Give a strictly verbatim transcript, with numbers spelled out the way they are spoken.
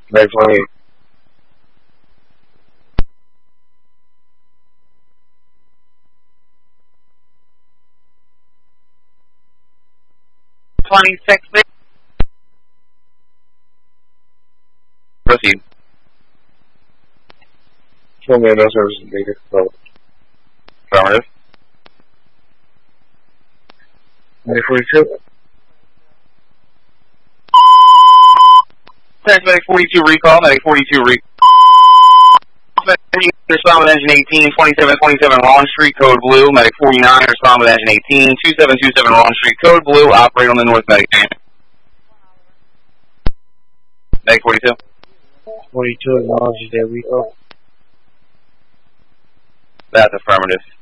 Medic twenty-eight. twenty-six. Proceed. Show me no services needed. So, Affirmative. Medic forty-two. Thanks, Medic forty-two recall. Medic forty-two recall. Respond with engine eighteen, twenty-seven twenty-seven Ron Street, code blue. Medic forty-nine, respond with engine eighteen, twenty-seven twenty-seven Ron Street, code blue. Operate on the north medic channel. Medic forty-two. forty-two acknowledges that we go. That's affirmative.